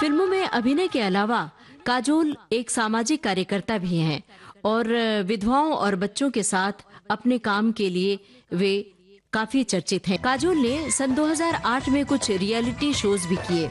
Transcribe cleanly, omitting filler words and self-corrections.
फिल्मों में अभिनय के अलावा काजोल एक सामाजिक कार्यकर्ता भी हैं और विधवाओं और बच्चों के साथ अपने काम के लिए वे काफी चर्चित हैं। काजोल ने सन 2008 में कुछ रियलिटी शोज भी किए।